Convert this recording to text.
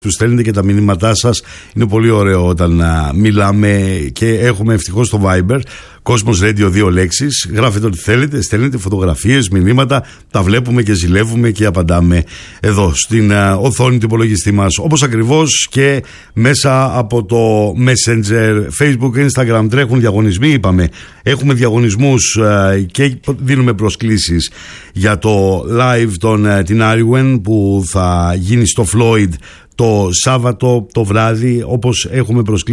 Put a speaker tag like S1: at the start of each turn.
S1: Του στέλνετε και τα μηνύματά σας. Είναι πολύ ωραίο όταν μιλάμε και έχουμε ευτυχώς το Viber Cosmos Radio 2 λέξεις. Γράφετε ό,τι θέλετε, στέλνετε φωτογραφίες, μηνύματα, τα βλέπουμε και ζηλεύουμε και απαντάμε εδώ στην οθόνη του υπολογιστή μας. Όπως ακριβώς και μέσα από το Messenger, Facebook, Instagram τρέχουν διαγωνισμοί, είπαμε. Έχουμε διαγωνισμούς και δίνουμε προσκλήσεις για το live των την Arwen που θα γίνει στο Floyd το Σάββατο το βράδυ, όπως έχουμε προσκλήσει